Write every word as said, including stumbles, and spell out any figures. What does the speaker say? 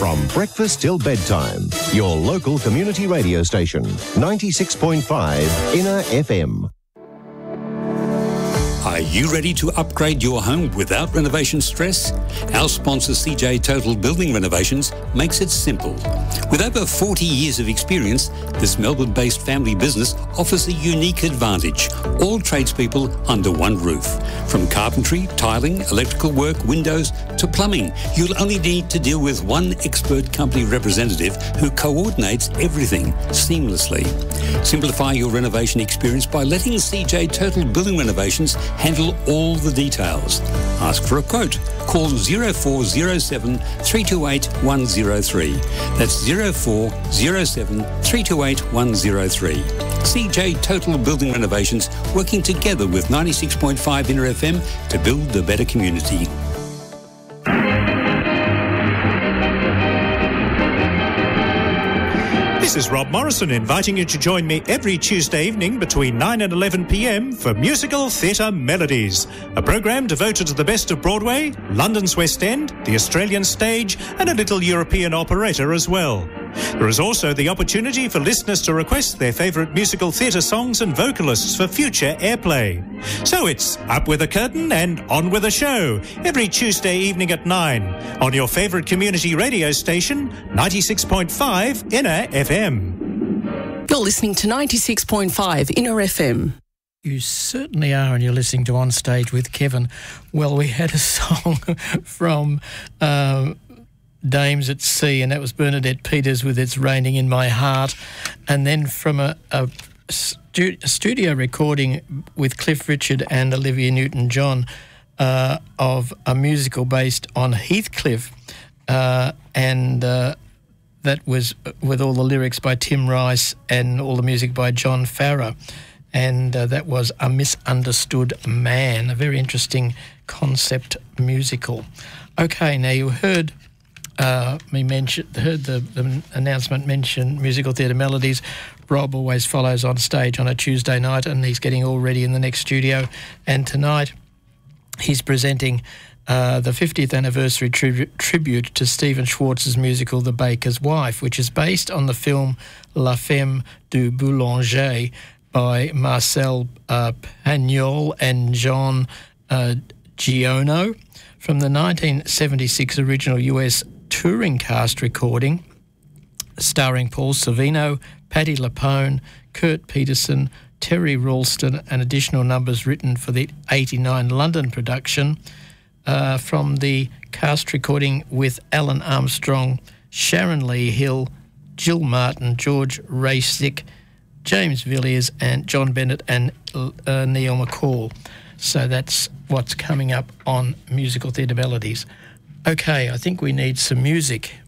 From breakfast till bedtime, your local community radio station, ninety-six point five Inner F M. Are you ready to upgrade your home without renovation stress? Our sponsor C J Total Building Renovations makes it simple. With over forty years of experience, this Melbourne-based family business offers a unique advantage. All tradespeople under one roof. From carpentry, tiling, electrical work, windows to plumbing, you'll only need to deal with one expert company representative who coordinates everything seamlessly. Simplify your renovation experience by letting C J Total Building Renovations handle all the details. Ask for a quote. Call zero four zero seven, three two eight, one zero three. That's zero four zero seven, three two eight, one zero three. C J Total Building Renovations, working together with ninety-six point five Inner F M to build a better community. This is Rob Morrison inviting you to join me every Tuesday evening between nine and eleven p m for Musical Theatre Melodies, a programme devoted to the best of Broadway, London's West End, the Australian stage and a little European operetta as well. There is also the opportunity for listeners to request their favourite musical theatre songs and vocalists for future airplay. So it's up with a curtain and on with a show every Tuesday evening at nine on your favourite community radio station, ninety-six point five Inner F M. You're listening to ninety-six point five Inner F M. You certainly are, and you're listening to On Stage with Kevin. Well, we had a song from uh, Dames at Sea, and that was Bernadette Peters with It's Raining in My Heart. And then from a, a, stu- a studio recording with Cliff Richard and Olivia Newton-John uh, of a musical based on Heathcliff, uh, and uh, that was with all the lyrics by Tim Rice and all the music by John Farrar. And uh, that was A Misunderstood Man, a very interesting concept musical. Okay, now you heard uh, me mention, heard the, the announcement mention Musical Theatre Melodies. Rob always follows on stage on a Tuesday night, and he's getting all ready in the next studio. And tonight he's presenting uh, the fiftieth anniversary tri- tribute to Stephen Schwartz's musical The Baker's Wife, which is based on the film La Femme du Boulanger by Marcel uh, Pagnol and John uh, Giono from the nineteen seventy-six original U S touring cast recording, starring Paul Sorvino, Patti LuPone, Kurt Peterson, Terry Ralston, and additional numbers written for the eighty-nine London production. Uh, from the cast recording with Alan Armstrong, Sharon Lee Hill, Jill Martin, George Rasick, James Villiers and John Bennett and uh, Neil McCall. So that's what's coming up on Musical Theatre Melodies. Okay, I think we need some music.